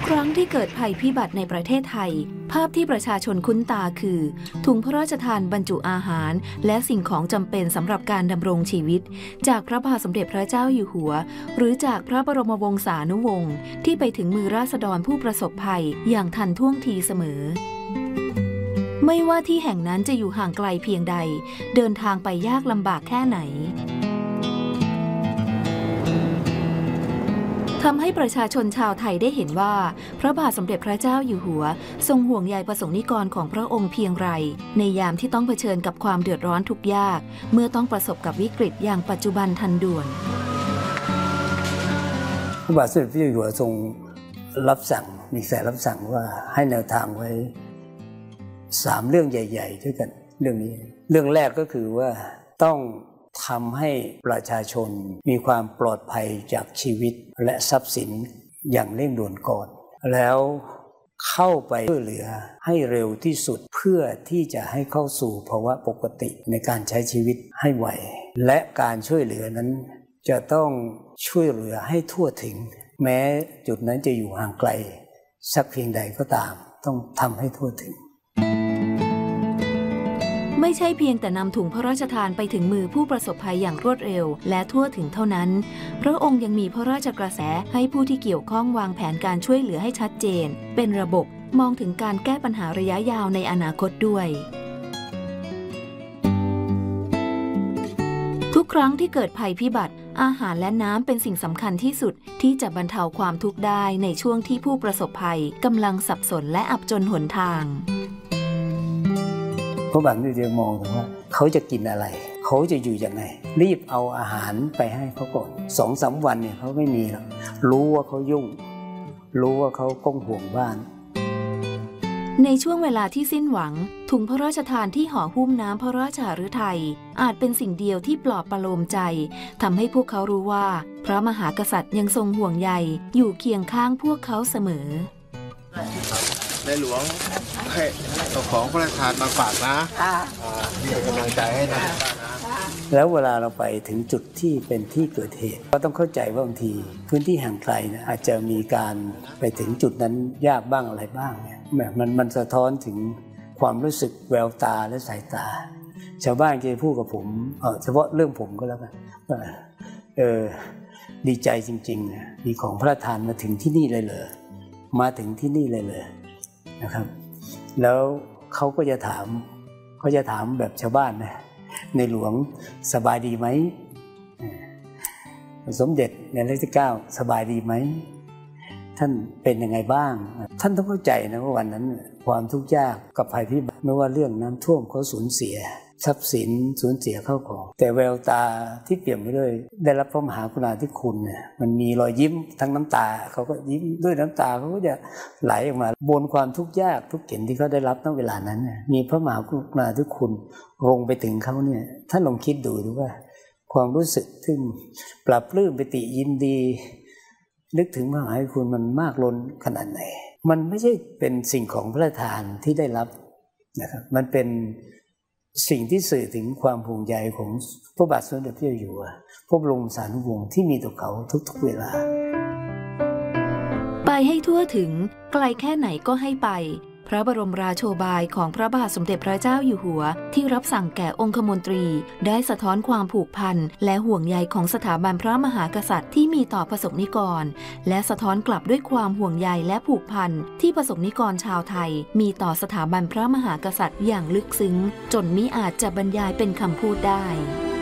ครั้งที่เกิดภัยพิบัติในประเทศไทยภาพที่ประชาชนคุ้นตาคือถุงพระราชทานบรรจุอาหารและสิ่งของจำเป็นสำหรับการดำรงชีวิตจากพระบาทสมเด็จพระเจ้าอยู่หัวหรือจากพระบรมวงศานุวงศ์ที่ไปถึงมือราษฎรผู้ประสบภัยอย่างทันท่วงทีเสมอไม่ว่าที่แห่งนั้นจะอยู่ห่างไกลเพียงใดเดินทางไปยากลำบากแค่ไหนทำให้ประชาชนชาวไทยได้เห็นว่าพระบาทสมเด็จพระเจ้าอยู่หัวทรงห่วงใยประสงค์นิกรของพระองค์เพียงไรในยามที่ต้องเผชิญกับความเดือดร้อนทุกข์ยากเมื่อต้องประสบกับวิกฤตอย่างปัจจุบันทันด่วนพระบาทสมเด็จพระเจ้าอยู่หัวทรงรับสั่งมีแสรับสั่งว่าให้แนวทางไว้3เรื่องใหญ่ๆด้วยกันเรื่องนี้เรื่องแรกก็คือว่าต้องทำให้ประชาชนมีความปลอดภัยจากชีวิตและทรัพย์สินอย่างเร่งด่วนก่อนแล้วเข้าไปช่วยเหลือให้เร็วที่สุดเพื่อที่จะให้เข้าสู่ภาวะปกติในการใช้ชีวิตให้ไหวและการช่วยเหลือนั้นจะต้องช่วยเหลือให้ทั่วถึงแม้จุดนั้นจะอยู่ห่างไกลสักเพียงใดก็ตามต้องทำให้ทั่วถึงไม่ใช่เพียงแต่นำถุงพระราชทานไปถึงมือผู้ประสบภัยอย่างรวดเร็วและทั่วถึงเท่านั้นพระองค์ยังมีพระราชกระแสให้ผู้ที่เกี่ยวข้องวางแผนการช่วยเหลือให้ชัดเจนเป็นระบบมองถึงการแก้ปัญหาระยะยาวในอนาคตด้วยทุกครั้งที่เกิดภัยพิบัติอาหารและน้ำเป็นสิ่งสำคัญที่สุดที่จะบรรเทาความทุกข์ได้ในช่วงที่ผู้ประสบภัยกำลังสับสนและอับจนหนทางเพราะบางทีจะมองถึงว่าเขาจะกินอะไรเขาจะอยู่ยังไงรีบเอาอาหารไปให้เขาก่อน 2-3 วันเนี่ยเขาไม่มีหรอกรู้ว่าเขายุ่งรู้ว่าเขาก้มห่วงบ้านในช่วงเวลาที่สิ้นหวังถุงพระราชทานที่ห่อหุ้มน้ำพระราชาฤทัยอาจเป็นสิ่งเดียวที่ปลอบประโลมใจทำให้พวกเขารู้ว่าพระมหากษัตริย์ยังทรงห่วงใยอยู่เคียงข้างพวกเขาเสมอในหลวงให้เอาของพระราชทานมาฝากนะเป็นกำลังใจให้นะแล้วเวลาเราไปถึงจุดที่เป็นที่เกิดเหตุก็ต้องเข้าใจว่าบางทีพื้นที่ห่างไกลนะอาจจะมีการไปถึงจุดนั้นยากบ้างอะไรบ้างเนี่ยมันสะท้อนถึงความรู้สึกแววตาและสายตาชาวบ้านจะพูดกับผมเฉพาะเรื่องผมก็แล้วกันดีใจจริงๆมีของพระราชทานมาถึงที่นี่เลยเหรอมาถึงที่นี่เลยเลยนะครับแล้วเขาจะถามแบบชาวบ้านนะในหลวงสบายดีไหมสมเด็จในรัชกาลที่ 9สบายดีไหมท่านเป็นยังไงบ้างท่านต้องเข้าใจนะว่าวันนั้นความทุกข์ยากกับภัยพิบัติไม่ว่าเรื่องน้ำท่วมเขาสูญเสียทรัพย์สินสูญเสียเข้าของแต่แววตาที่เปี่ยมไปด้วยได้รับพระมหากรุณาธิคุณเนี่ยมันมีรอยยิ้มทั้งน้ำตาเขาก็ยิ้มด้วยน้ำตาเขาก็จะไหลออกมาบนความทุกข์ยากทุกเข็ญที่เขาได้รับณเวลานั้นมีพระมหากรุณาธิคุณลงไปถึงเขาเนี่ยท่านลองคิดดูว่าความรู้สึกที่ปรับปลื้มปิติยินดีนึกถึงพระมหากรุณาธิคุณมันมากล้นขนาดไหนมันไม่ใช่เป็นสิ่งของพระราชทานที่ได้รับนะครับมันเป็นสิ่งที่สื่อถึงความห่วงใยของพระบาทสมเด็จพระเจ้าอยู่หัวพระบรมสารีวงศ์ที่มีต่อเขาทุกๆเวลาไปให้ทั่วถึงไกลแค่ไหนก็ให้ไปพระบรมราโชบายของพระบาทสมเด็จพระเจ้าอยู่หัวที่รับสั่งแก่องคมนตรีได้สะท้อนความผูกพันและห่วงใยของสถาบันพระมหากษัตริย์ที่มีต่อประสบนิกรและสะท้อนกลับด้วยความห่วงใยและผูกพันที่ประสบนิกรชาวไทยมีต่อสถาบันพระมหากษัตริย์อย่างลึกซึ้งจนมิอาจจะบรรยายเป็นคำพูดได้